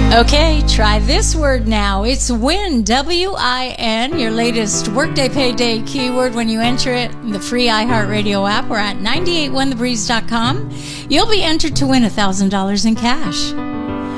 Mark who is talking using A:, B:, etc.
A: Okay, try this word now. It's WIN, W-I-N, your latest Workday Payday keyword when you enter it in the free iHeartRadio app or at 981thebreeze.com. You'll be entered to win $1,000 in cash.